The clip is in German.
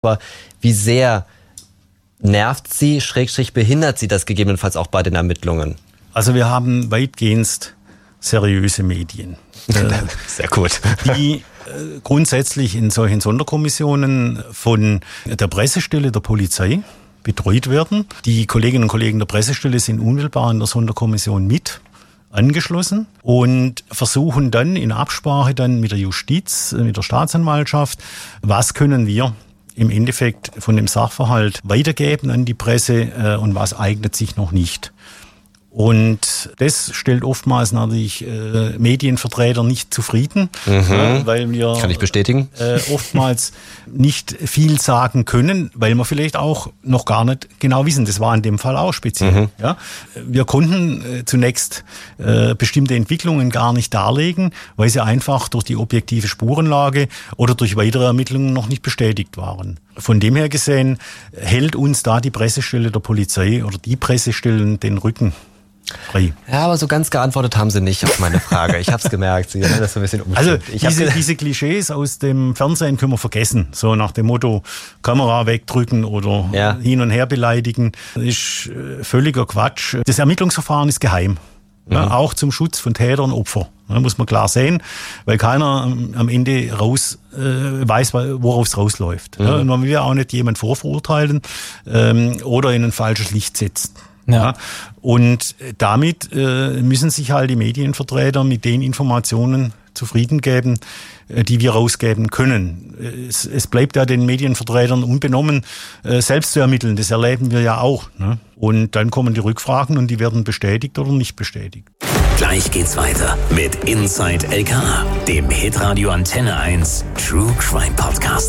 Aber wie sehr nervt Sie, / behindert Sie das gegebenenfalls auch bei den Ermittlungen? Also wir haben weitgehend seriöse Medien. Sehr gut. Die grundsätzlich in solchen Sonderkommissionen von der Pressestelle der Polizei betreut werden. Die Kolleginnen und Kollegen der Pressestelle sind unmittelbar in der Sonderkommission mit angeschlossen und versuchen dann in Absprache dann mit der Justiz, mit der Staatsanwaltschaft, was können wir im Endeffekt von dem Sachverhalt weitergeben an die Presse und was eignet sich noch nicht. Und das stellt oftmals natürlich Medienvertreter nicht zufrieden, weil wir kann ich bestätigen. Oftmals nicht viel sagen können, weil wir vielleicht auch noch gar nicht genau wissen. Das war in dem Fall auch speziell. Ja? Wir konnten zunächst bestimmte Entwicklungen gar nicht darlegen, weil sie einfach durch die objektive Spurenlage oder durch weitere Ermittlungen noch nicht bestätigt waren. Von dem her gesehen hält uns da die Pressestelle der Polizei oder die Pressestellen den Rücken frei. Ja, aber so ganz geantwortet haben Sie nicht auf meine Frage. Ich habe es gemerkt. Sie haben das so ein bisschen umgestellt. Also diese Klischees aus dem Fernsehen können wir vergessen. So nach dem Motto Kamera wegdrücken oder hin und her beleidigen. Das ist völliger Quatsch. Das Ermittlungsverfahren ist geheim. Ja, auch zum Schutz von Täter und Opfer. Ja, muss man klar sehen, weil keiner am Ende weiß, worauf es rausläuft. Ja, und man will ja auch nicht jemanden vorverurteilen oder in ein falsches Licht setzen. Ja. Und damit müssen sich halt die Medienvertreter mit den Informationen zufrieden geben, die wir rausgeben können. Es bleibt ja den Medienvertretern unbenommen, selbst zu ermitteln. Das erleben wir ja auch. Ne? Und dann kommen die Rückfragen und die werden bestätigt oder nicht bestätigt. Gleich geht's weiter mit Inside LKA, dem Hitradio Antenne 1 True Crime Podcast.